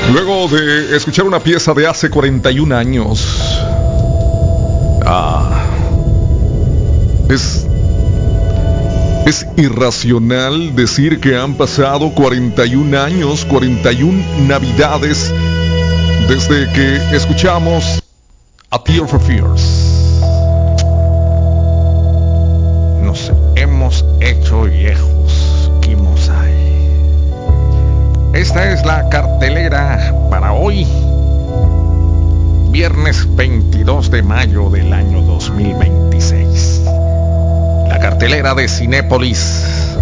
Luego de escuchar una pieza de hace 41 años, es irracional decir que han pasado 41 años, 41 navidades desde que escuchamos A Tear for Fears. Nos hemos hecho viejos, Kimosai. Esta es la cartelera para hoy, viernes 22 de mayo del año 2026. La cartelera de Cinépolis.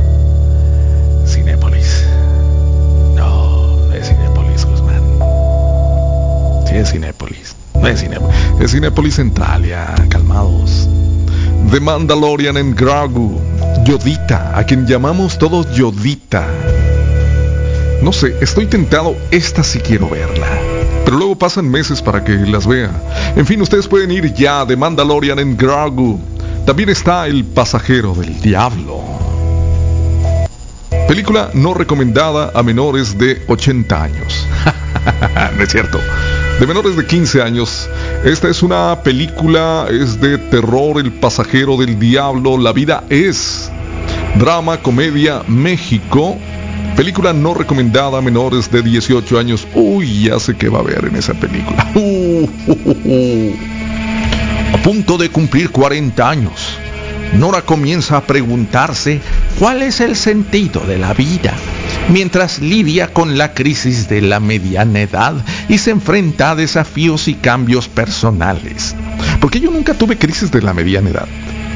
No es Cinépolis, Guzmán. Sí es Cinépolis. No es Cinépolis. Es Cinépolis Centralia, calmados. The Mandalorian en Grogu. Yodita, a quien llamamos todos Yodita. No sé, estoy tentado, esta sí quiero verla. Pero luego pasan meses para que las vea. En fin, ustedes pueden ir ya, The Mandalorian en Grogu. También está El Pasajero del Diablo. Película no recomendada a menores de 80 años. No es cierto. De menores de 15 años. Esta es una película, es de terror, El Pasajero del Diablo. La vida es drama, comedia, México. Película no recomendada a menores de 18 años. Uy, ya sé qué va a haber en esa película. A punto de cumplir 40 años, Nora comienza a preguntarse cuál es el sentido de la vida, mientras lidia con la crisis de la mediana edad y se enfrenta a desafíos y cambios personales. Porque yo nunca tuve crisis de la mediana edad.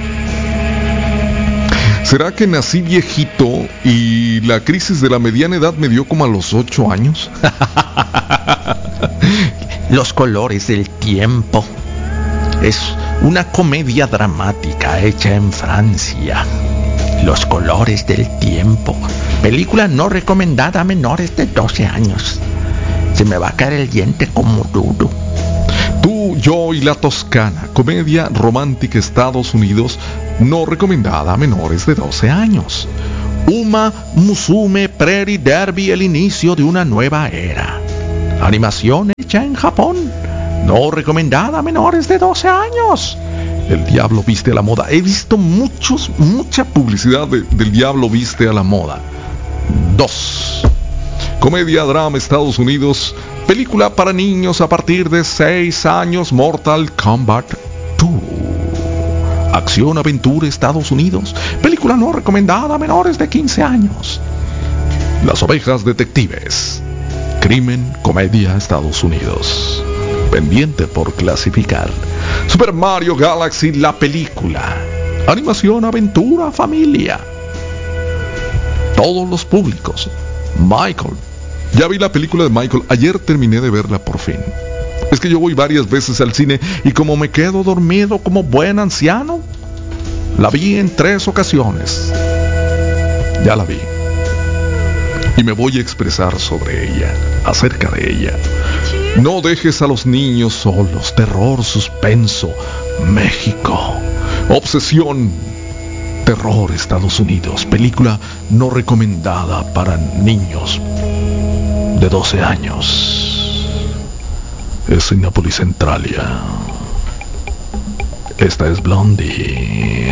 ¿Será que nací viejito y la crisis de la mediana edad me dio como a los 8 años? Los colores del tiempo. Es una comedia dramática hecha en Francia. Los colores del tiempo. Película no recomendada a menores de 12 años. Se me va a caer el diente como duro. Tú, yo y la Toscana. Comedia romántica Estados Unidos. No recomendada a menores de 12 años. Uma Musume Prairie Derby, el inicio de una nueva era. Animación hecha en Japón. No recomendada a menores de 12 años. El Diablo Viste a la Moda. He visto mucha publicidad del Diablo Viste a la Moda. 2. Comedia, drama, Estados Unidos. Película para niños a partir de 6 años. Mortal Kombat 2. Acción, aventura, Estados Unidos. Película no recomendada a menores de 15 años. Las Ovejas Detectives. Crimen, comedia, Estados Unidos. Pendiente por clasificar. Super Mario Galaxy, la película. Animación, aventura, familia. Todos los públicos. Michael. Ya vi la película de Michael. Ayer terminé de verla por fin. Es que yo voy varias veces al cine y como me quedo dormido como buen anciano, la vi en 3 ocasiones. Ya la vi. Y me voy a expresar sobre ella, acerca de ella. No dejes a los niños solos. Terror, suspenso, México. Obsesión, terror, Estados Unidos. Película no recomendada para niños de 12 años. Es Cinépolis Centralia. Esta es Blondie.